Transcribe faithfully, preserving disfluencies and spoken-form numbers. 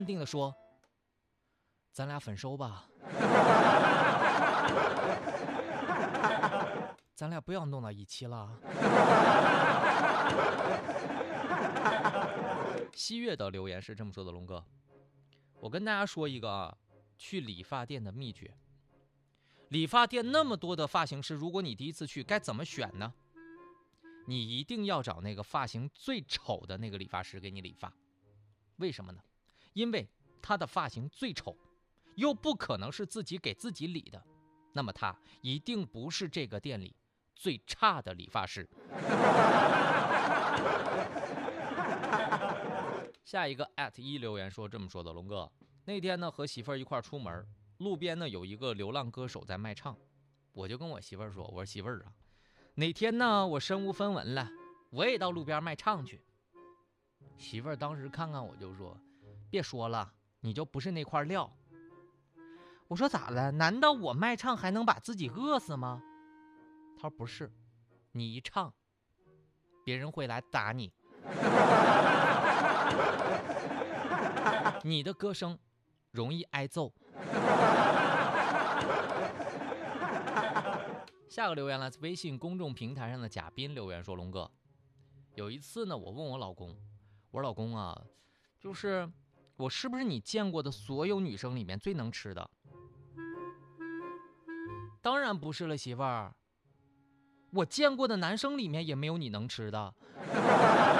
定的说：“咱俩分手吧，咱俩不要弄到一起了。”西月的留言是这么说的：龙哥，我跟大家说一个啊，去理发店的秘诀。理发店那么多的发型师，如果你第一次去，该怎么选呢？你一定要找那个发型最丑的那个理发师给你理发。为什么呢？因为他的发型最丑，又不可能是自己给自己理的，那么他一定不是这个店里最差的理发师。下一个 at 一留言说这么说的：龙哥，那天呢和媳妇儿一块出门，路边呢有一个流浪歌手在卖唱，我就跟我媳妇儿说，我说媳妇儿啊，哪天呢我身无分文了，我也到路边卖唱去。媳妇儿当时看看我就说，别说了，你就不是那块料。我说咋了？难道我卖唱还能把自己饿死吗？他说不是，你一唱，别人会来打你。你的歌声容易挨揍。下个留言来自微信公众平台上的贾斌留言说：龙哥，有一次呢，我问我老公，我说老公啊，就是我是不是你见过的所有女生里面最能吃的？当然不是了，媳妇儿，我见过的男生里面也没有你能吃的。